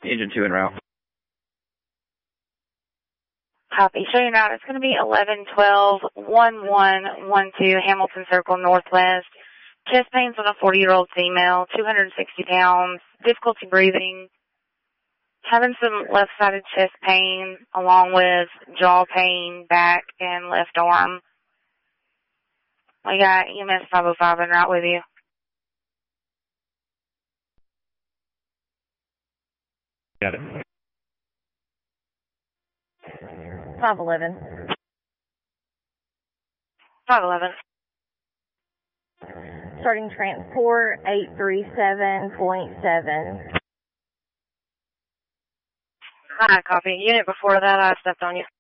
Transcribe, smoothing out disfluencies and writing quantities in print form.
engine 2 en route. Copy. Showing route. It's going to be 1112-1112 Hamilton Circle Northwest. Chest pains on a 40-year-old female, 260 pounds, difficulty breathing, having some left-sided chest pain along with jaw pain, back, and left arm. We got EMS 505 en route with you. Got it. 511. 511. Starting transport 837.7. Hi, copy. Unit before that, I stepped on you.